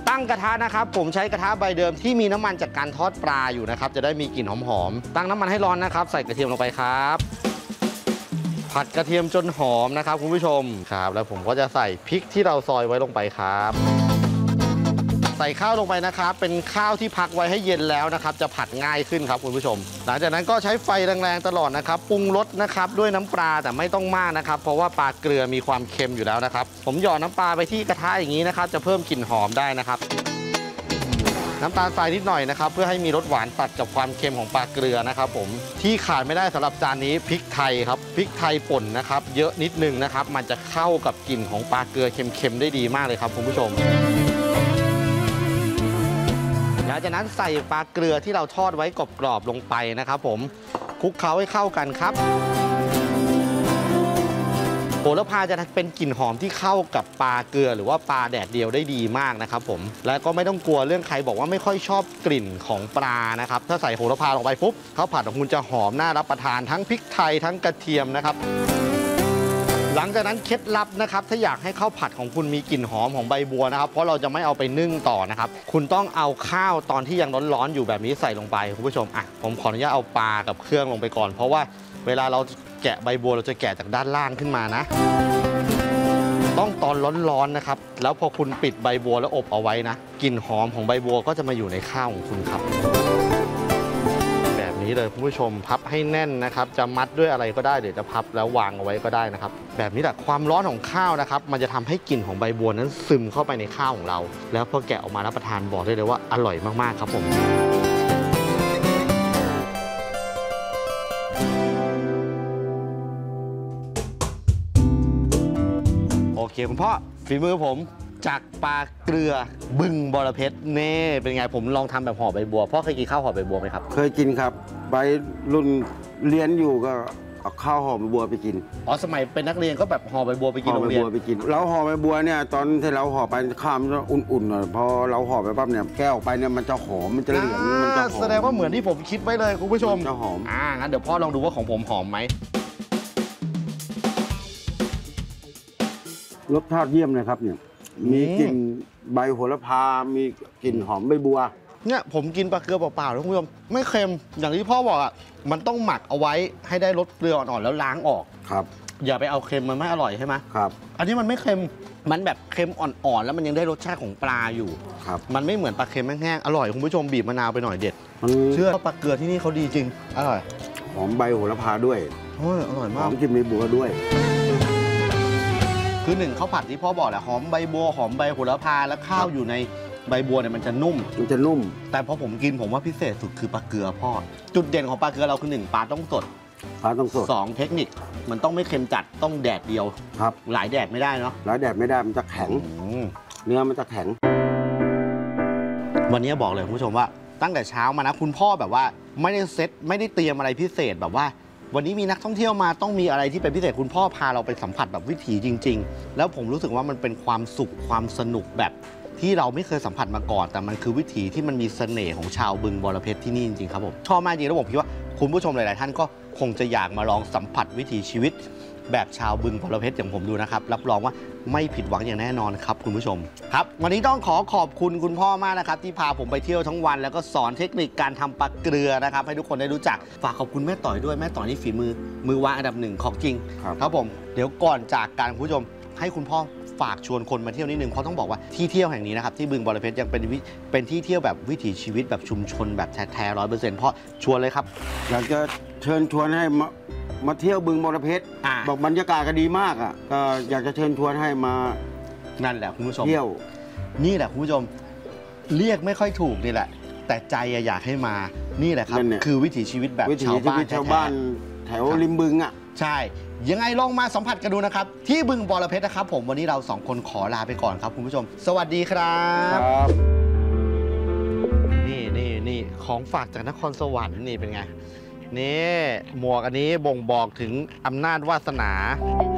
ตั้งกระทะนะครับผมใช้กระทะใบเดิมที่มีน้ำมันจากการทอดปลาอยู่นะครับจะได้มีกลิ่นหอมๆตั้งน้ำมันให้ร้อนนะครับใส่กระเทียมลงไปครับผัดกระเทียมจนหอมนะครับคุณผู้ชมครับแล้วผมก็จะใส่พริกที่เราซอยไว้ลงไปครับใส่ข้าวลงไปนะครับเป็นข้าวที่พักไว้ให้เย็นแล้วนะครับจะผัดง่ายขึ้นครับคุณผู้ชมหลังจากนั้นก็ใช้ไฟแรงๆตลอดนะครับปรุงรสนะครับด้วยน้ำปลาแต่ไม่ต้องมากนะครับเพราะว่าปลาเกลือมีความเค็มอยู่แล้วนะครับผมหยอดน้ำปลาไปที่กระทะอย่างนี้นะครับจะเพิ่มกลิ่นหอมได้นะครับน้ำตาลทรายนิดหน่อยนะครับเพื่อให้มีรสหวานตัดกับความเค็มของปลาเกลือนะครับผมที่ขาดไม่ได้สำหรับจานนี้พริกไทยครับพริกไทยป่นนะครับเยอะนิดนึงนะครับมันจะเข้ากับกลิ่นของปลาเกลือเค็มๆได้ดีมากเลยครับคุณผู้ชมหลังจากนั้นใส่ปลาเกลือที่เราทอดไว้กรอบๆลงไปนะครับผมคลุกเคล้าให้เข้ากันครับโหระพาจะเป็นกลิ่นหอมที่เข้ากับปลาเกลือหรือว่าปลาแดดเดียวได้ดีมากนะครับผมและก็ไม่ต้องกลัวเรื่องใครบอกว่าไม่ค่อยชอบกลิ่นของปลานะครับถ้าใส่โหระพาลงไปปุ๊บข้าวผัดของคุณจะหอมน่ารับประทานทั้งพริกไทยทั้งกระเทียมนะครับหลังจากนั้นเคล็ดลับนะครับถ้าอยากให้ข้าวผัดของคุณมีกลิ่นหอมของใบบัวนะครับเพราะเราจะไม่เอาไปนึ่งต่อนะครับคุณต้องเอาข้าวตอนที่ยังร้อนๆอยู่แบบนี้ใส่ลงไปคุณผู้ชมผมขออนุญาตเอาปลากับเครื่องลงไปก่อนเพราะว่าเวลาเราแกะใบบัวเราจะแกะจากด้านล่างขึ้นมานะต้องตอนร้อนๆนะครับแล้วพอคุณปิดใบบัวแล้วอบเอาไว้นะกลิ่นหอมของใบบัวก็จะมาอยู่ในข้าวของคุณครับแบบนี้เลยคุณผู้ชมพับให้แน่นนะครับจะมัดด้วยอะไรก็ได้หรือจะพับแล้ววางเอาไว้ก็ได้นะครับแบบนี้แหละความร้อนของข้าวนะครับมันจะทำให้กลิ่นของใบบัวนั้นซึมเข้าไปในข้าวของเราแล้วพอแกะออกมารับประทานบอกได้เลยว่าอร่อยมากๆครับผมโอเคคุณพ่อฝีมือผมจากปลาเกลือบึงบรเพชรเน่เป็นไงผมลองทำแบบห่อใบบัวพ่อเคยกินข้าวห่อใบบัวไหมครับเคยกินครับใบรุ่นเรียนอยู่ก็เอาข้าวห่อใบบัวไปกินอ๋อสมัยเป็นนักเรียนก็แบบห่อใบบัวไปกินโรงเรียนไปกินแล้วห่อใบบัวเนี่ยตอนที่เราห่อไปข้าวมันจะอุ่นๆหน่อยพอเราห่อไปปั๊บเนี่ยแก้วออกไปเนี่ยมันจะหอมมันจะเหลืองมันจะหอมแสดงว่าเหมือนที่ผมคิดไว้เลยคุณผู้ชมจะหอมงั้นเดี๋ยวพ่อลองดูว่าของผมหอมไหมรสชาติเยี่ยมเลยครับเนี่ยมีกลิ่นใบโหระพามีกลิ่นหอมใบบัวเนี่ยผมกินปลาเกลือเปล่าๆแล้วคุณผู้ชมไม่เค็มอย่างที่พ่อบอกมันต้องหมักเอาไว้ให้ได้รสเกลืออ่อนๆแล้วล้างออกครับอย่าไปเอาเค็มมันไม่อร่อยใช่ไหมครับอันนี้มันไม่เค็มมันแบบเค็มอ่อนๆแล้วมันยังได้รสชาติของปลาอยู่ครับมันไม่เหมือนปลาเค็มแห้งๆอร่อยคุณผู้ชมบีบมะนาวไปหน่อยเด็ดเชื่อว่าปลาเกลือที่นี่เขาดีจริงอร่อยหอมใบโหระพาด้วยอร่อยมากหอมกลิ่นใบบัวด้วยคือหนึ่งข้าวผัดที่พ่อบอกแหละหอมใบบัวหอมใบโหระพาแล้วข้าวอยู่ในใบบัวเนี่ยมันจะนุ่มแต่พอผมกินผมว่าพิเศษสุดคือปลาเกลือพ่อจุดเด่นของปลาเกลือเราคือ1ปลาต้องสด2เทคนิคมันต้องไม่เค็มจัดต้องแดดเดียวครับหลายแดดไม่ได้เนาะหลายแดดไม่ได้มันจะแข็งเนื้อมันจะแข็งวันนี้บอกเลยคุณผู้ชมว่าตั้งแต่เช้ามานะคุณพ่อแบบว่าไม่ได้ไม่ได้เตรียมอะไรพิเศษแบบว่าวันนี้มีนักท่องเที่ยวมาต้องมีอะไรที่เป็นพิเศษคุณพ่อพาเราไปสัมผัสแบบวิถีจริงๆแล้วผมรู้สึกว่ามันเป็นความสุขความสนุกแบบที่เราไม่เคยสัมผัสมาก่อนแต่มันคือวิถีที่มันมีเสน่ห์ของชาวบึงบรเพชรที่นี่จริงๆครับผมชอบมากจริงแล้วผมคิดว่าคุณผู้ชมหลายๆท่านก็คงจะอยากมาลองสัมผัสวิถีชีวิตแบบชาวบึงบรเพชรอย่างผมดูนะครับรับรองว่าไม่ผิดหวังอย่างแน่นอนครับคุณผู้ชมครับวันนี้ต้องขอบคุณคุณพ่อมากนะครับที่พาผมไปเที่ยวทั้งวันแล้วก็สอนเทคนิคการทำปลาเกลือนะครับให้ทุกคนได้รู้จักฝากขอบคุณแม่ต่อยด้วยแม่ต่อยนี่ฝีมือวางอันดับ1ของจริงครับผมเดี๋ยวก่อนจากการคุณผู้ชมให้คุณพ่อฝากชวนคนมาเที่ยวนิดนึงเพราะต้องบอกว่าที่เที่ยวแห่งนี้นะครับที่บึงบรเพชรยังเป็นที่เที่ยวแบบวิถีชีวิตแบบชุมชนแบบแท้ๆ100%เพราะชวนเลยครับอยากจะเชิญชวนให้มาเที่ยวบึงบรเพชรบอกบรรยากาศก็ดีมากก็อยากจะเชิญชวนให้มานั่นแหละคุณผู้ชมเที่ยวนี่แหละคุณผู้ชมเรียกไม่ค่อยถูกนี่แหละแต่ใจอยากให้มานี่แหละครับคือวิถีชีวิตแบบชาวบ้านแถวริมบึงใช่ยังไงลองมาสัมผัสกันดูนะครับที่บึงบรเพชรนะครับผมวันนี้เรา2คนขอลาไปก่อนครับคุณผู้ชมสวัสดีครับนี่ของฝากจากนครสวรรค์นี่เป็นไงนี่หมวกอันนี้บ่งบอกถึงอำนาจวาสนา